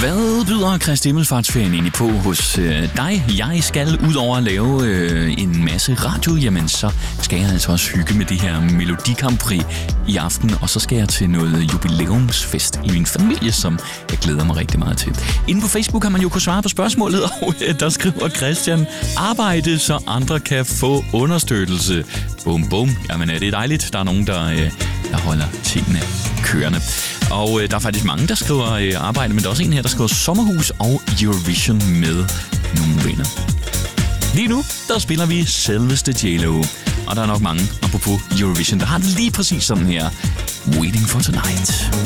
Hvad byder Kristi Himmelfartsferien egentlig på hos dig? Jeg skal ud over at lave en masse radio, jamen så skal jeg altså også hygge med det her Melodi Grand Prix i aften, og så skal jeg til noget jubilæumsfest i min familie, som jeg glæder mig rigtig meget til. Inde på Facebook kan man jo kunne svare på spørgsmålet, og der skriver Christian: arbejde, så andre kan få understøttelse. Bum bum. Jamen det er dejligt. Der er nogen, der holder tingene kørende. Og der er faktisk mange, der skriver arbejde, men der er også en her, der skriver sommerhus og Eurovision med nogle venner. Lige nu, der spiller vi selveste J.Lo. Og der er nok mange, apropos Eurovision, der har det lige præcis sådan her. Waiting for Tonight.